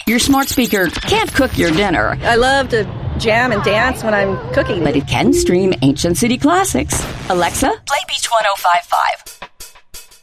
Your smart speaker can't cook your dinner. I love to jam and dance when I'm cooking. But it can stream ancient city classics. Alexa, play Beach 1055.